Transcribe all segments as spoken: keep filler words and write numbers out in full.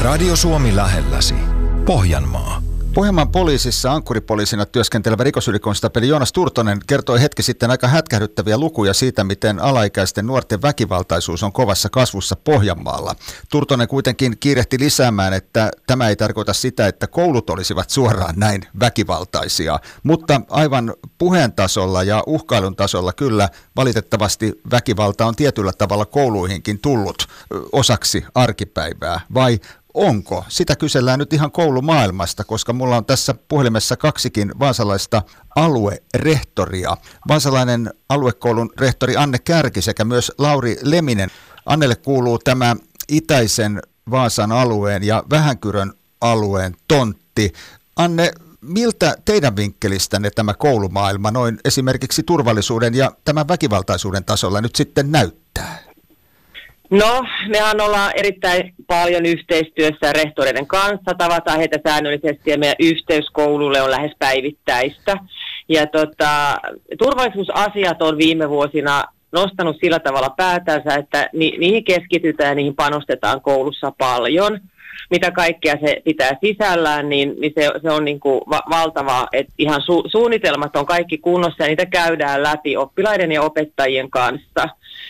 Radio Suomi lähelläsi. Pohjanmaa. Pohjanmaan poliisissa ankkuripoliisina työskentelevä rikosylikonstaapeli Joonas Turtonen kertoi hetki sitten aika hätkähdyttäviä lukuja siitä, miten alaikäisten nuorten väkivaltaisuus on kovassa kasvussa Pohjanmaalla. Turtonen kuitenkin kiirehti lisäämään, että tämä ei tarkoita sitä, että koulut olisivat suoraan näin väkivaltaisia, mutta aivan puheen tasolla ja uhkailun tasolla kyllä valitettavasti väkivalta on tietyllä tavalla kouluihinkin tullut osaksi arkipäivää, vai onko? Sitä kysellään nyt ihan koulumaailmasta, koska mulla on tässä puhelimessa kaksikin vaasalaista aluerehtoria. Vaasalainen aluekoulun rehtori Anne Kärki sekä myös Lauri Leminen. Annelle kuuluu tämä itäisen Vaasan alueen ja Vähänkyrön alueen tontti. Anne, miltä teidän vinkkelistänne tämä koulumaailma noin esimerkiksi turvallisuuden ja tämän väkivaltaisuuden tasolla nyt sitten näyttää? No, mehän ollaan erittäin paljon yhteistyössä rehtoreiden kanssa, tavataan heitä säännöllisesti ja meidän yhteys koululle on lähes päivittäistä. Ja tota, turvallisuusasiat on viime vuosina nostanut sillä tavalla päätänsä, että ni- niihin keskitytään ja niihin panostetaan koulussa paljon. Mitä kaikkea se pitää sisällään, niin, niin se, se on niin kuin va- valtavaa, että ihan su- suunnitelmat on kaikki kunnossa ja niitä käydään läpi oppilaiden ja opettajien kanssa.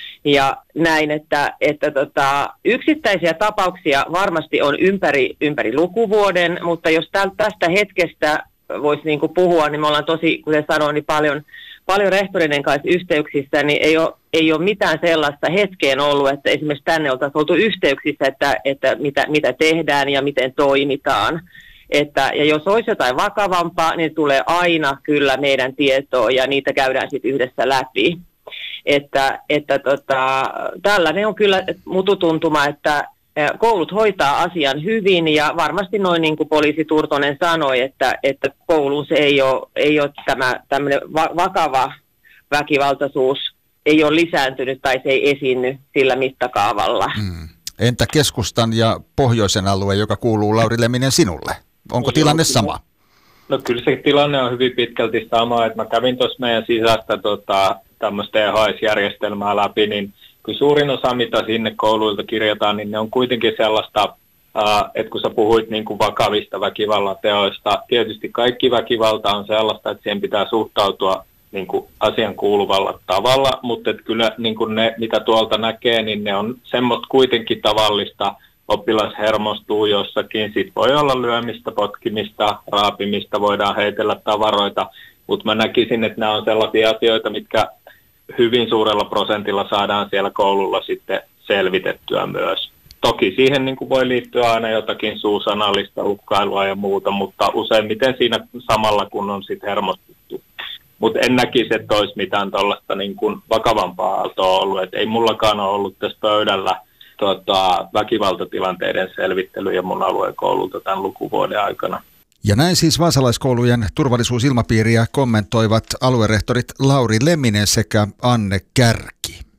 Ja näin, että, että tota, yksittäisiä tapauksia varmasti on ympäri, ympäri lukuvuoden, mutta jos tästä hetkestä voisi niin kuin puhua, niin me ollaan tosi, kuten sanoin, niin paljon, paljon rehtoreiden kanssa yhteyksissä, niin ei ole, ei ole mitään sellaista hetkeen ollut, että esimerkiksi tänne oltaisiin oltu yhteyksissä, että, että mitä, mitä tehdään ja miten toimitaan. Että, ja jos olisi jotain vakavampaa, niin tulee aina kyllä meidän tietoon ja niitä käydään sitten yhdessä läpi. Että, että tota, tällainen on kyllä mututuntuma, että koulut hoitaa asian hyvin ja varmasti noin niin kuin poliisi Turtonen sanoi, että, että koulussa ei ole, ei ole tämä tämmöinen va- vakava väkivaltaisuus ei ole lisääntynyt tai se ei esiinny sillä mittakaavalla. Hmm. Entä keskustan ja pohjoisen alue, joka kuuluu Lauri Leminen sinulle? Onko tilanne sama? No kyllä se tilanne on hyvin pitkälti sama, että mä kävin tuossa meidän sisäistä tota, tämmöistä E H S-järjestelmää läpi, niin kyllä suurin osa, mitä sinne kouluilta kirjataan, niin ne on kuitenkin sellaista, ää, että kun sä puhuit niin kuin vakavista väkivallan teoista, tietysti kaikki väkivalta on sellaista, että siihen pitää suhtautua niin kuin asian kuuluvalla tavalla, mutta että kyllä niin kuin ne, mitä tuolta näkee, niin ne on semmoista kuitenkin tavallista, oppilas hermostuu jossakin, sit voi olla lyömistä, potkimista, raapimista, voidaan heitellä tavaroita, mutta mä näkisin, että nämä on sellaisia asioita, mitkä hyvin suurella prosentilla saadaan siellä koululla sitten selvitettyä myös. Toki siihen niin kuin voi liittyä aina jotakin suusanallista uhkailua ja muuta, mutta useimmiten siinä samalla kun on sitten hermostuttu. Mutta en näkisi, että olisi mitään tuollaista niin kuin vakavampaa aaltoa ollut. Et ei mullakaan ole ollut tässä pöydällä tota, väkivaltatilanteiden selvittely ja mun alueen koululta tämän lukuvuoden aikana. Ja näin siis vaasalaiskoulujen turvallisuusilmapiiriä kommentoivat aluerehtorit Lauri Leminen sekä Anne Kärki.